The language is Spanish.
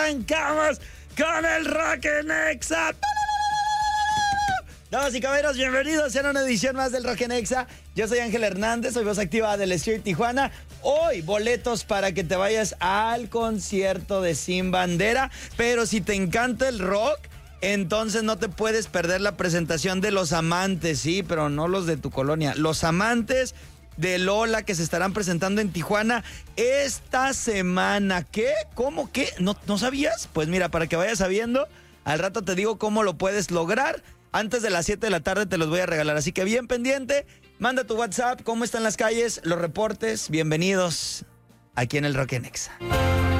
arrancamos con el Rock en Exa. Damas y caballeros, bienvenidos a una edición más del Rock en Exa. Yo soy Ángel Hernández, soy voz activa del Street Tijuana. Hoy, boletos para que te vayas al concierto de Sin Bandera. Pero si te encanta el rock, entonces no te puedes perder la presentación de Los Amantes, sí, pero no los de tu colonia. Los Amantes de Lola, que se estarán presentando en Tijuana esta semana. ¿Qué? ¿Cómo? ¿Qué? ¿No sabías? Pues mira, para que vayas sabiendo, al rato te digo cómo lo puedes lograr. Antes de las 7 de la tarde te los voy a regalar, así que bien pendiente. Manda tu WhatsApp, cómo están las calles, los reportes. Bienvenidos aquí en el Rock en Exa.